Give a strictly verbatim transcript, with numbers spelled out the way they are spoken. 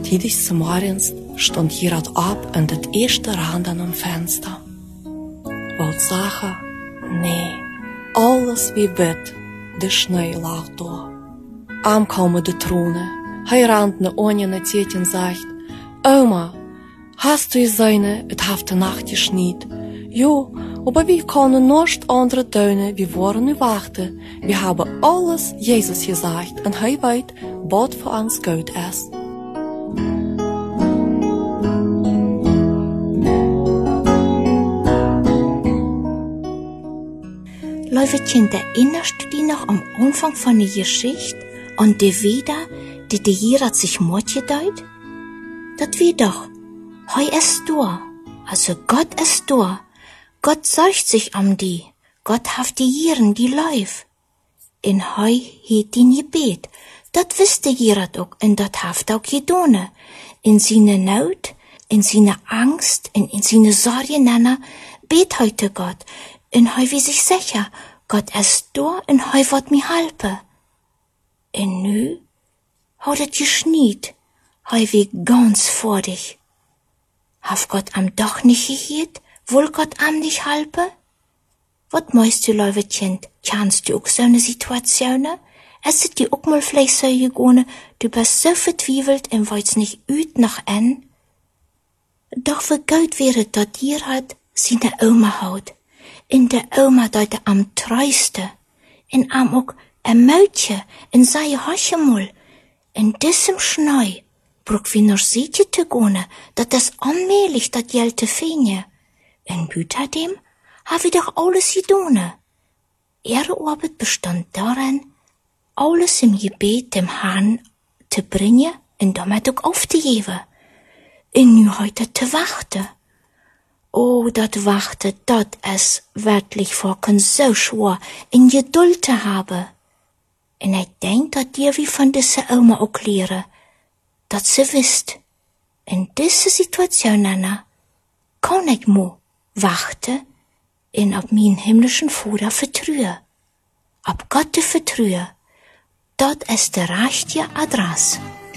Tidig zum Morgens stond Gerard op in het eerste raam aan een venster. Wollt zeggen, nee, alles wie wit, de sneeuw lag door. Aankomen de tronen, hij rand naar onjen het zet en zegt, Oma, hast du gesehen, het heeft de nacht geschniet? Jo, aber wir können nicht andere tun, wir wollen nu wachten. Wir haben alles Jesus gesagt und er weet wat für uns gut ist. Lieve Kind, erinnerst du dich noch am Anfang von der Geschichte an die Wieder, die der Gerard sich Mord gedeut? Das wie doch, hei ist da, also Gott ist da. Gott seucht sich am die, Gott haft die Jieren, die Leuf. In hei hiet die Gebet, dat wiste Gerard auch, en dat haft auch gedone. In seine Not, in seine Angst, in, in seine Sorge nanna, bet heute Gott, en hei wie sich sicher, Gott ist da, en hei wird mi halpe. En nu, hau dat geschniet, hei wie ganz vor dich. Haf Gott am doch nicht gehiet, wohl Gott am dich halpe? Wat meist du, lieve Kind, kannst du auch so eine Situation? Es ist dir auch mal vielleicht so gegangen, du bist so vertwiebelt und wollt's nicht üt nach en? Doch wie gut wäre dat dir hat, seine Oma haut. In der Oma dort am treuste, in am auch ein Mädchen, in sei Hoschemol, in diesem Schneu, bruck wie noch sietje te gone, dat das onmöglich dat Geld te finje. In Büterdem hab ich doch alles gedone. Ihre Arbeit bestand darin, alles im Gebet dem Herrn zu bringen und damit auch aufzugeben. Und nu heute zu warten. Oh, dat Warten, dat es wirklich vorken so schwer in Geduld zu haben. Und ich denk, dat dir wie von dieser Oma auch lehre, dat sie wisst, in dieser Situation, Anna, kann ich mo wachten en op mijn himmlischen Vater vertrühe. Op Gott te vertrühe, dat is de rechte adres.